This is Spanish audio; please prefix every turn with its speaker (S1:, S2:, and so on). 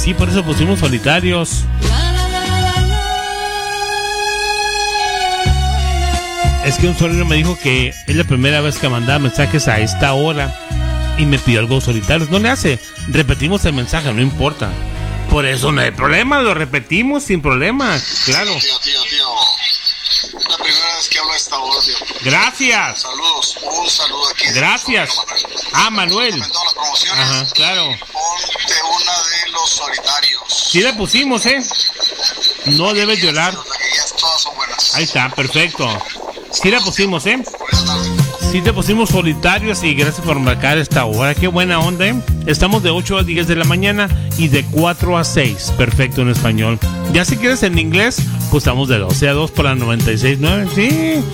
S1: sí, por eso pusimos solitarios. Es que un usuario me dijo que es la primera vez que mandaba mensajes a esta hora y me pidió algo solitarios. No le hace, repetimos el mensaje, no importa. Por eso no hay problema, lo repetimos sin problema, claro.
S2: Tío. Es la primera vez que hablo a esta hora, tío.
S1: Gracias.
S2: Saludos, un saludo aquí.
S1: Gracias. Manuel. Ajá, claro.
S2: Ponte una de los solitarios.
S1: Sí la pusimos, No debes llorar.
S2: Todas son buenas.
S1: Ahí está, perfecto. Sí la pusimos, Sí te pusimos solitarios y gracias por marcar esta hora. Qué buena onda, Estamos de 8 a 10 de la mañana y de 4 a 6. Perfecto en español. Ya si quieres en inglés, pues estamos de 12 a 2 por la 96.9. Sí,